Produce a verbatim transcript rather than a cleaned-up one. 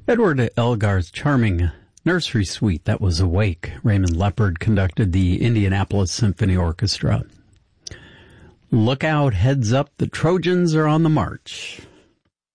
Edward Elgar's charming nursery suite, that was Awake. Raymond Leppard conducted the Indianapolis Symphony Orchestra. Look out, heads up, the Trojans are on the march.